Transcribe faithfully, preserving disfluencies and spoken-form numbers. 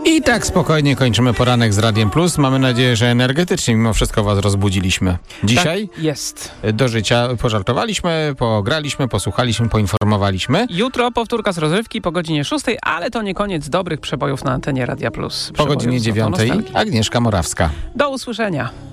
I tak spokojnie kończymy poranek z Radiem Plus. Mamy nadzieję, że energetycznie mimo wszystko was rozbudziliśmy. Dzisiaj tak jest. Do życia pożartowaliśmy, pograliśmy, posłuchaliśmy, poinformowaliśmy. Jutro powtórka z rozrywki po godzinie szóstej, ale to nie koniec dobrych przebojów na antenie Radia Plus. Po godzinie dziewiątej Agnieszka Morawska. Do usłyszenia.